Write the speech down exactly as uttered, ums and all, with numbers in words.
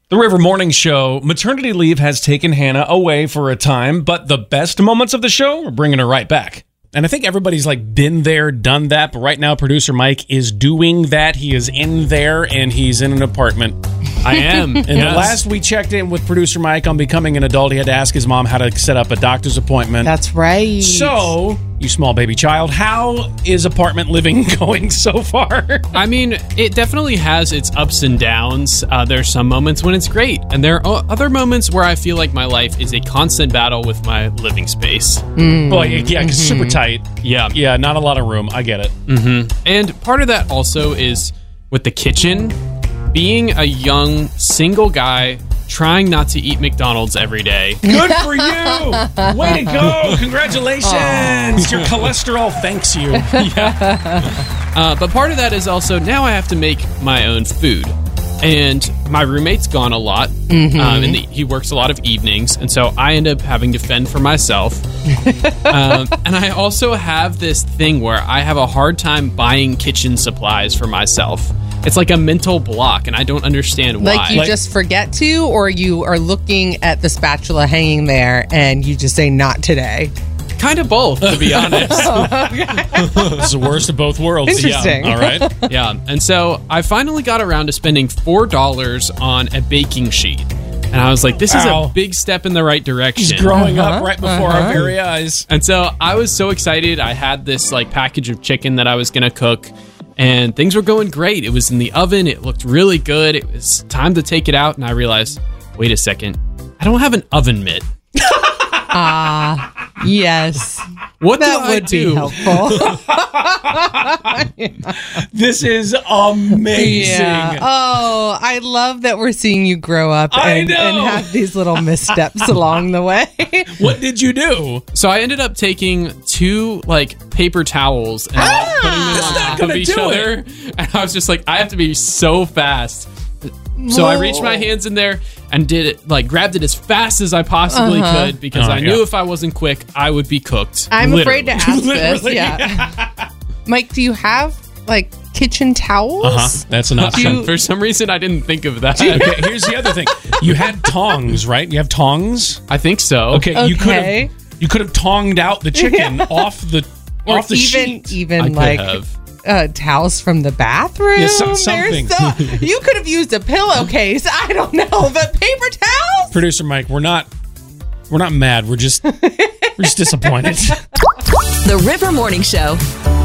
The River Morning Show, maternity leave has taken Hannah away for a time, but the best moments of the show are bringing her right back. And I think everybody's like been there, done that, but right now producer Mike is doing that. He is in there and he's in an apartment. I am. And yes. The last we checked in with producer Mike on becoming an adult, he had to ask his mom how to set up a doctor's appointment. That's right. So, you small baby child, how is apartment living going so far? I mean, it definitely has its ups and downs. Uh, there's some moments when it's great, and there are other moments where I feel like my life is a constant battle with my living space. Mm. Well, yeah, mm-hmm. super tight. Yeah. Yeah, not a lot of room. I get it. Mm-hmm. And part of that also is with the kitchen. Being a young, single guy trying not to eat McDonald's every day. Good for you! Way to go! Congratulations! Aww. Your cholesterol thanks you. Yeah. Uh, but part of that is also now I have to make my own food. And my roommate's gone a lot. Mm-hmm. Um, and the, he works a lot of evenings. And so I end up having to fend for myself. um, and I also have this thing where I have a hard time buying kitchen supplies for myself. It's like a mental block, and I don't understand why. Like you like, just forget to, or you are looking at the spatula hanging there, and you just say, not today. Kind of both, to be honest. Oh, okay. It's the worst of both worlds. Interesting. Yeah. All right. Yeah, and so I finally got around to spending four dollars on a baking sheet. And I was like, this is Ow. a big step in the right direction. He's growing uh-huh, up right before uh-huh. our very eyes. And so I was so excited. I had this like package of chicken that I was going to cook. And things were going great. It was in the oven. It looked really good. It was time to take it out. And I realized, wait a second. I don't have an oven mitt. Ah, uh, yes. What that do would I do? be helpful. This is amazing. Yeah. Oh, I love that we're seeing you grow up and, and have these little missteps along the way. What did you do? So I ended up taking two like paper towels and ah, putting them on top of each other. It. And I was just like, I have to be so fast. So Whoa. I reached my hands in there and did it, like grabbed it as fast as I possibly uh-huh. could because oh, I knew yeah. if I wasn't quick, I would be cooked. I'm Literally. afraid to ask this. Yeah. Mike, do you have like kitchen towels? Uh-huh. That's an option. You, For some reason, I didn't think of that. Okay, here's the other thing. You had tongs, right? You have tongs? I think so. Okay, okay. you could have you could have tonged out the chicken yeah. off the or off the even, sheet. Even I like. Have. Uh, towels from the bathroom. Yeah, so, something. So, you could have used a pillowcase. I don't know, but paper towels. Producer Mike, we're not, we're not mad. We're just, we're just disappointed. The River Morning Show.